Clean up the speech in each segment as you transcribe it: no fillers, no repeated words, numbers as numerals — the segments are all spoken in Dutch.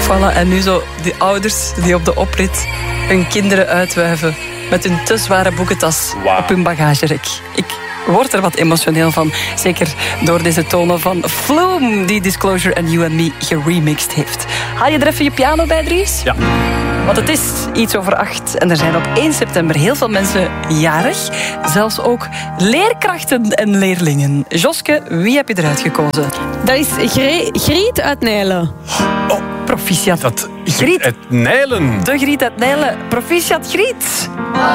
Voilà, en nu zo die ouders die op de oprit hun kinderen uitwuiven met hun te zware boekentas op hun bagagerek. Ik word er wat emotioneel van. Zeker door deze tonen van Flume, die Disclosure en You and Me geremixed heeft. Haal je er even je piano bij, Dries? Ja. Want het is iets over 8 en er zijn op 1 september heel veel mensen jarig. Zelfs ook leerkrachten en leerlingen. Joske, wie heb je eruit gekozen? Dat is Griet uit Nijlen. Oh, Proficiat. dat Griet. Het Nijlen. De Griet uit Nijlen. Proficiat, Griet.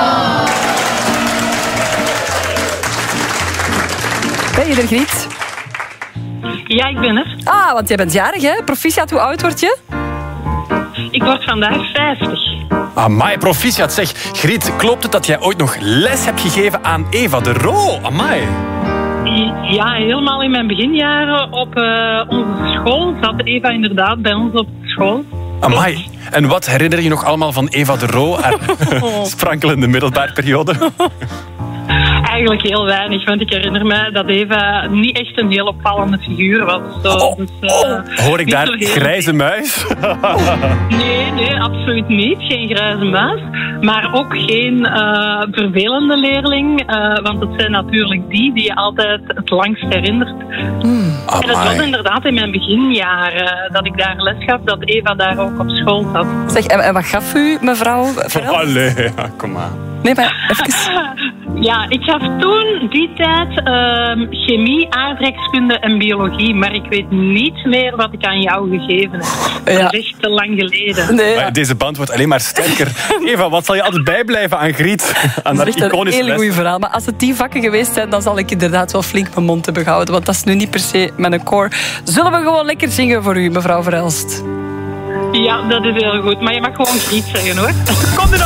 Ben je er, Griet? Ja, ik ben er. Ah, want jij bent jarig, hè? Proficiat, hoe oud word je? Ik word vandaag 50. Amai, proficiat. Zeg, Griet, klopt het dat jij ooit nog les hebt gegeven aan Eva de Roo? Amai. Ja, helemaal in mijn beginjaren op onze school zat Eva inderdaad bij ons op school. Amai. En wat herinner je nog allemaal van Eva de Roo? Haar sprankelende middelbaarperiode? Eigenlijk heel weinig, want ik herinner me dat Eva niet echt een heel opvallende figuur was. Zo, Hoor ik niet daar zo heel- grijze muis? Nee, absoluut niet. Geen grijze muis. Maar ook geen vervelende leerling. Want het zijn natuurlijk die je altijd het langst herinnert. En het was inderdaad in mijn beginjaren dat ik daar les gaf, dat Eva daar ook op school zat. Zeg, en wat gaf u, mevrouw? Allee, ja, kom maar. Nee, maar even... Ja, ik gaf toen die tijd chemie, aardrijkskunde en biologie. Maar ik weet niet meer wat ik aan jou gegeven heb. Ja. Dat is echt te lang geleden. Nee, Maar deze band wordt alleen maar sterker. Eva, wat zal je altijd bijblijven aan Griet? Aan dat dat is echt een iconische hele les? goede verhaal. Maar als het die vakken geweest zijn, dan zal ik inderdaad wel flink mijn mond hebben gehouden. Want dat is nu niet per se mijn core. Zullen we gewoon lekker zingen voor u, mevrouw Verhelst? Ja, dat is heel goed. Maar je mag gewoon Griet zeggen, hoor. Kom er